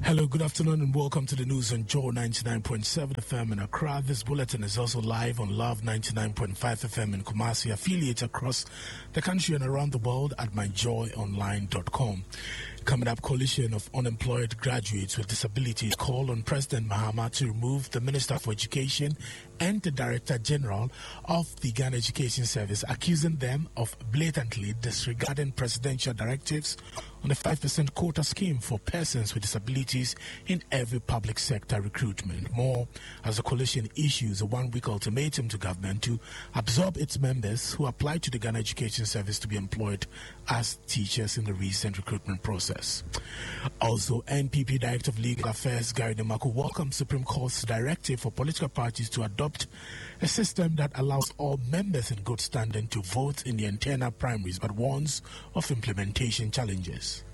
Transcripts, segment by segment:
Hello, good afternoon, and welcome to the news on Joy 99.7 FM in Accra. This bulletin is also live on Love 99.5 FM in Kumasi, affiliates across the country and around the world at myjoyonline.com. Coming up, coalition of unemployed graduates with disabilities call on President Mahama to remove the Minister for Education and the Director General of the Ghana Education Service, accusing them of blatantly disregarding presidential directives on a 5% quota scheme for persons with disabilities in every public sector recruitment. More as the coalition issues a one-week ultimatum to government to absorb its members who applied to the Ghana Education Service to be employed as teachers in the recent recruitment process. Also, NPP Director of Legal Affairs Gary Nemaku welcomes Supreme Court's directive for political parties to adopt a system that allows all members in good standing to vote in the internal primaries, but warns of implementation challenges.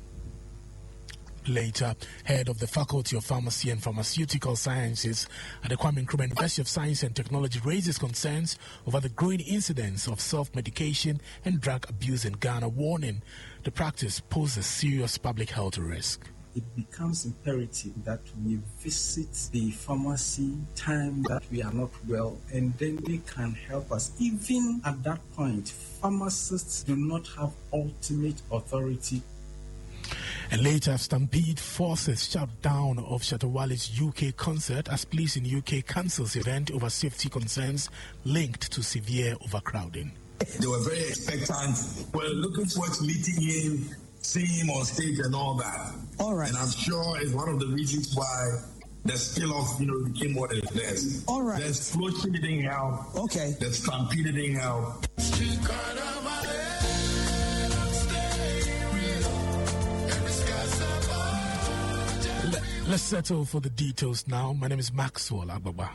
Later, head of the Faculty of Pharmacy and Pharmaceutical Sciences at the Kwame Nkrumah University of Science and Technology raises concerns over the growing incidence of self-medication and drug abuse in Ghana, warning the practice poses serious public health risk. It becomes imperative that we visit the pharmacy time that we are not well, and then they can help us. Even at that point, pharmacists do not have ultimate authority. And later, Stampede forces shutdown of Shatawale's UK concert as police in UK cancels event over safety concerns linked to severe overcrowding. They were very expectant. We're looking forward to meeting him, seeing him on stage and all that. All right. And I'm sure it's one of the reasons why the spill-off, became what it is. All right. The explosion didn't help. Okay. The stampede didn't help. Let's settle for the details now. My name is Maxwell Agbaba.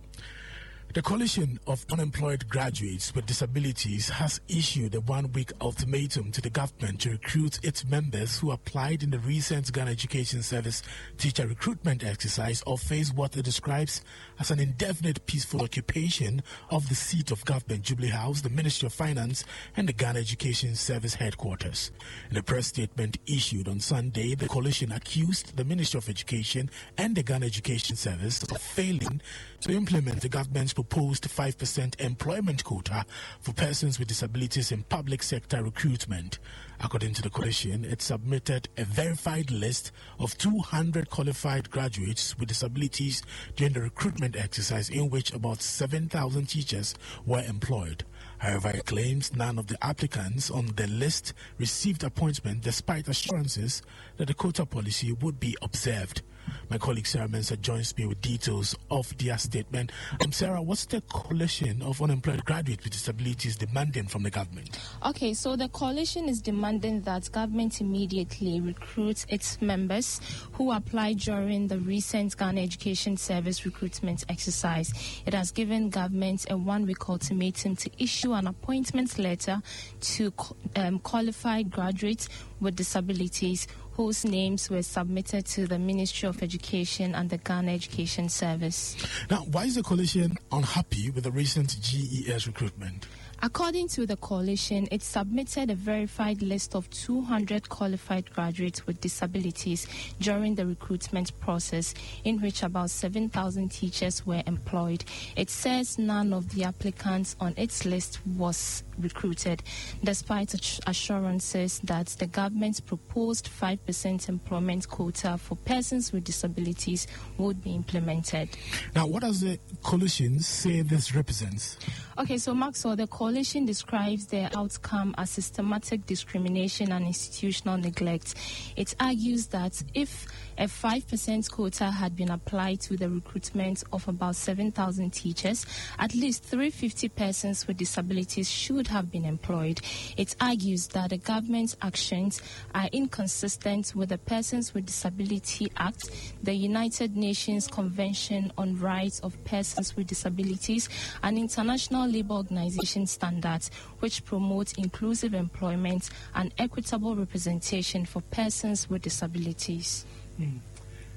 The Coalition of Unemployed Graduates with Disabilities has issued a one-week ultimatum to the government to recruit its members who applied in the recent Ghana Education Service teacher recruitment exercise or face what it describes as an indefinite peaceful occupation of the seat of government, Jubilee House, the Ministry of Finance, and the Ghana Education Service headquarters. In a press statement issued on Sunday, the coalition accused the Ministry of Education and the Ghana Education Service of failing to implement the government's proposed 5% employment quota for persons with disabilities in public sector recruitment. According to the coalition, it submitted a verified list of 200 qualified graduates with disabilities during the recruitment exercise, in which about 7,000 teachers were employed. However, it claims none of the applicants on the list received appointment, despite assurances that the quota policy would be observed. My colleague Sarah Mensah joins me with details of their statement. Sarah, what's the Coalition of Unemployed Graduates with Disabilities demanding from the government? Okay, so the coalition is demanding that government immediately recruit its members who applied during the recent Ghana Education Service recruitment exercise. It has given government a one-week ultimatum to issue an appointment letter to qualified graduates with disabilities whose names were submitted to the Ministry of Education and the Ghana Education Service. Now, why is the coalition unhappy with the recent GES recruitment? According to the coalition, it submitted a verified list of 200 qualified graduates with disabilities during the recruitment process, in which about 7,000 teachers were employed. It says none of the applicants on its list was recruited, despite assurances that the government's proposed 5% employment quota for persons with disabilities would be implemented. Now, what does the coalition say this represents? Okay, so Maxwell, the coalition describes the outcome as systematic discrimination and institutional neglect. It argues that if a 5% quota had been applied to the recruitment of about 7,000 teachers, at least 350 persons with disabilities should have been employed. It argues that the government's actions are inconsistent with the Persons with Disability Act, the United Nations Convention on Rights of Persons with Disabilities, and International Labour Organization standards, which promote inclusive employment and equitable representation for persons with disabilities.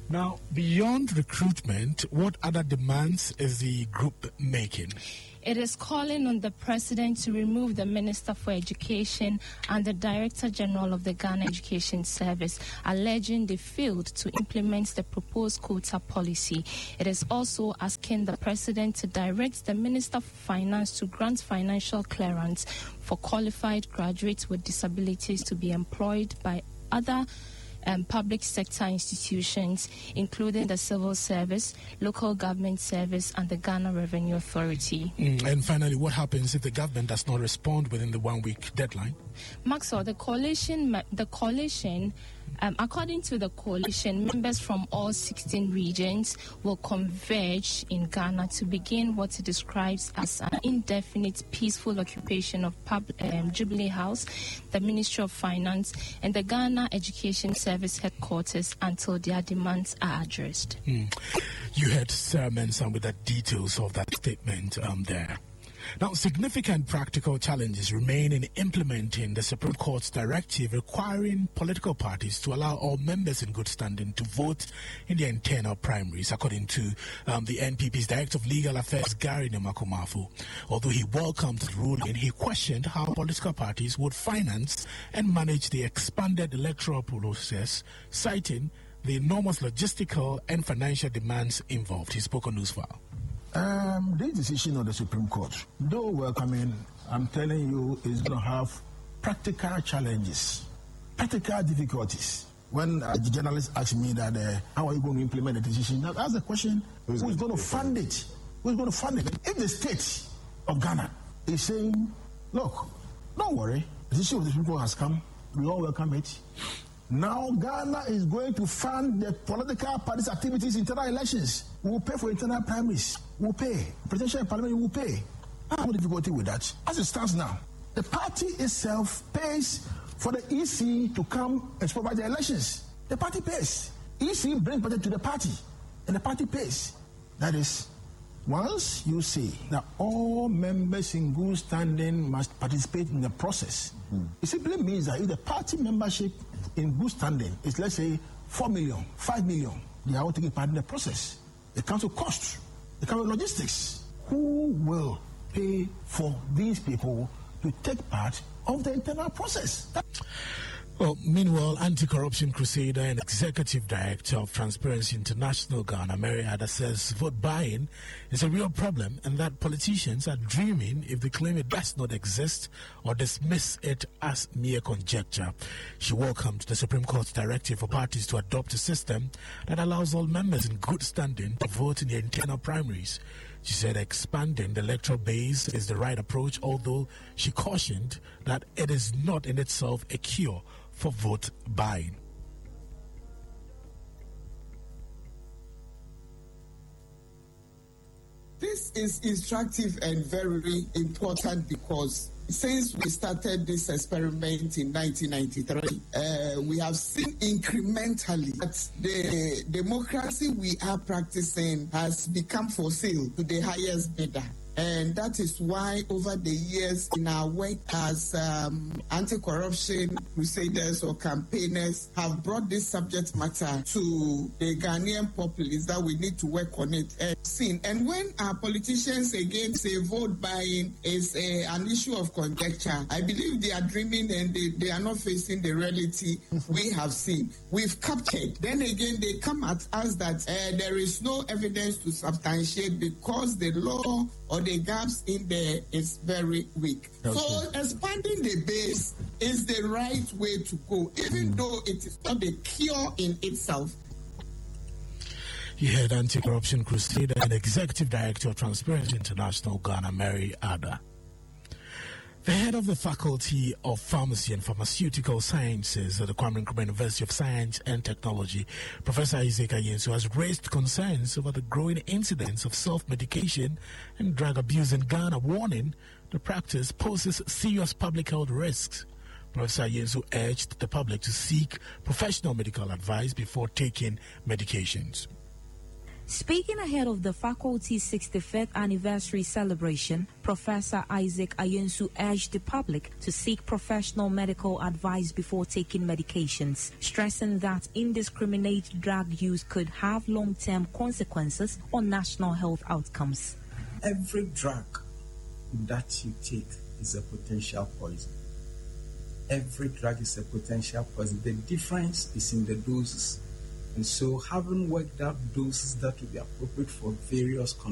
Now, beyond recruitment, what other demands is the group making? It is calling on the president to remove the Minister for Education and the Director General of the Ghana Education Service, alleging they failed to implement the proposed quota policy. It is also asking the president to direct the Minister for Finance to grant financial clearance for qualified graduates with disabilities to be employed by other public sector institutions, including the civil service, local government service, and the Ghana Revenue Authority. And finally, what happens if the government does not respond within the 1 week deadline? Maxwell, the coalition, according to the coalition, members from all 16 regions will converge in Ghana to begin what it describes as an indefinite peaceful occupation of Jubilee House, the Ministry of Finance, and the Ghana Education Service headquarters until their demands are addressed. You heard Sir Mensah with the details of that statement there. Now, significant practical challenges remain in implementing the Supreme Court's directive requiring political parties to allow all members in good standing to vote in the internal primaries, according to the NPP's Director of Legal Affairs, Gary Nemakomafu. Although he welcomed the ruling, he questioned how political parties would finance and manage the expanded electoral process, citing the enormous logistical and financial demands involved. He spoke on Newsfile. This decision of the Supreme Court, though welcoming, I'm telling you, is going to have practical challenges, practical difficulties. When the journalist asked me that, how are you going to implement the decision? I asked the question, who's going to fund it? Who's going to fund it? If the state of Ghana is saying, look, don't worry, the decision of the Supreme Court has come, we all welcome it. Now Ghana is going to fund the political parties' activities in internal elections. We will pay for internal primaries. We will pay. Presidential and parliament will pay. I have no difficulty with that. As it stands now, the party itself pays for the EC to come and supervise the elections. The party pays. EC brings budget to the party, and the party pays. That is, once you say that all members in good standing must participate in the process, it simply means that if the party membership in good standing is, let's say, 4 million, 5 million, they are all taking part in the process. It comes to cost. It comes to logistics. Who will pay for these people to take part of the internal process? Well, meanwhile, anti-corruption crusader and executive director of Transparency International Ghana, Mary Ada, says vote buying is a real problem and that politicians are dreaming if they claim it does not exist or dismiss it as mere conjecture. She welcomed the Supreme Court's directive for parties to adopt a system that allows all members in good standing to vote in the internal primaries. She said expanding the electoral base is the right approach, although she cautioned that it is not in itself a cure for vote buying. This is instructive and very important because since we started this experiment in 1993, we have seen incrementally that the democracy we are practicing has become for sale to the highest bidder. And that is why over the years in our work as anti-corruption crusaders or campaigners have brought this subject matter to the Ghanaian populace that we need to work on it and seen. And when our politicians again say vote buying is an issue of conjecture, I believe they are dreaming and they are not facing the reality we have seen. We've captured. Then again, they come at us that there is no evidence to substantiate because the law or the gaps in there is very weak. Okay. So expanding the base is the right way to go, even though it is not a cure in itself. You heard anti-corruption crusader and executive director of Transparency International Ghana, Mary Ada. The head of the Faculty of Pharmacy and Pharmaceutical Sciences at the Kwame Nkrumah University of Science and Technology, Professor Isaac Ayensu, has raised concerns over the growing incidence of self-medication and drug abuse in Ghana, warning the practice poses serious public health risks. Professor Ayensu urged the public to seek professional medical advice before taking medications. Speaking ahead of the faculty's 65th anniversary celebration, Professor Isaac Ayensu urged the public to seek professional medical advice before taking medications, stressing that indiscriminate drug use could have long-term consequences on national health outcomes. Every drug that you take is a potential poison. Every drug is a potential poison. The difference is in the doses. And so having worked out doses that will be appropriate for various conditions